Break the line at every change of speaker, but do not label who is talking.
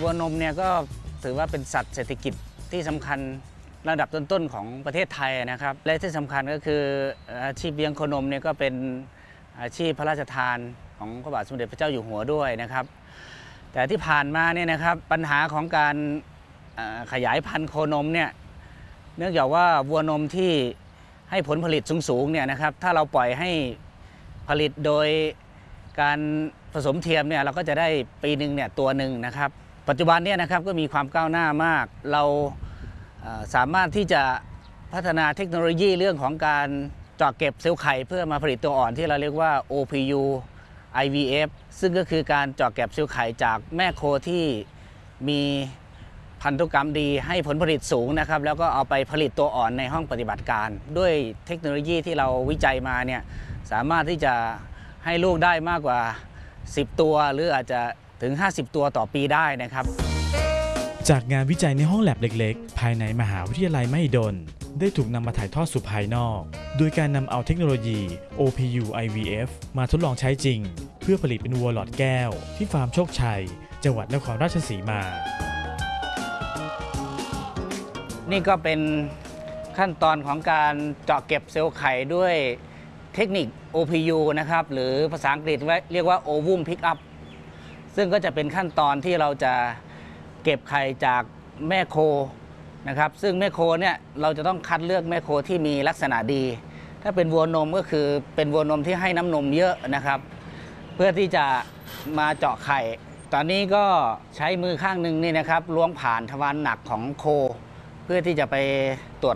วัวนมเนี่ยก็ถือว่าเป็นสัตว์เศรษฐกิจที่สำคัญระดับต้นๆของประเทศไทยนะครับและที่สำคัญก็คืออาชีพเลี้ยงโคนมเนี่ยก็เป็นอาชีพพระราชทานของพระบาทสมเด็จพระเจ้าอยู่หัวด้วยนะครับแต่ที่ผ่านมาเนี่ยนะครับปัญหาของการขยายพันธุ์โคนมเนี่ยเนื่องจากว่าวัวนมที่ให้ผลผลิตสูงๆเนี่ยนะครับถ้าเราปล่อยให้ผลิตโดยการผสมเทียมเนี่ยเราก็จะได้ปีหนึ่งเนี่ยตัวหนึ่งนะครับปัจจุบันเนี่ยนะครับก็มีความก้าวหน้ามากเราสามารถที่จะพัฒนาเทคโนโลยีเรื่องของการเจาะเก็บเซลล์ไข่เพื่อมาผลิตตัวอ่อนที่เราเรียกว่า OPU IVF ซึ่งก็คือการเจาะเก็บเซลล์ไข่จากแม่โคที่มีพันธุกรรมดีให้ผลผลิตสูงนะครับแล้วก็เอาไปผลิตตัวอ่อนในห้องปฏิบัติการด้วยเทคโนโลยีที่เราวิจัยมาเนี่ยสามารถที่จะให้ลูกได้มากกว่า10ตัวหรืออาจจะถึง50ตัวต่อปีได้นะครับ
จากงานวิจัยในห้องแลบเล็กๆภายในมหาวิทยาลัยมหิดลได้ถูกนำมาถ่ายทอดสู่ภายนอกโดยการนำเอาเทคโนโลยี OPU IVF มาทดลองใช้จริงเพื่อผลิตเป็นวัวหลอดแก้วที่ฟาร์มโชคชัยจังหวัดนครราชสีมา
นี่ก็เป็นขั้นตอนของการเจาะเก็บเซลล์ไข่ด้วยเทคนิค OPU นะครับหรือภาษาอังกฤษเรียกว่า Ovum Pickup ซึ่งก็จะเป็นขั้นตอนที่เราจะเก็บไข่จากแม่โคนะครับซึ่งแม่โคเนี่ยเราจะต้องคัดเลือกแม่โคที่มีลักษณะดีถ้าเป็นวัวนมก็คือเป็นวัวนมที่ให้น้ำนมเยอะนะครับเพื่อที่จะมาเจาะไข่ตอนนี้ก็ใช้มือข้างหนึ่งนี่นะครับล้วงผ่านทวารหนักของโคเพื่อที่จะไปตรวจ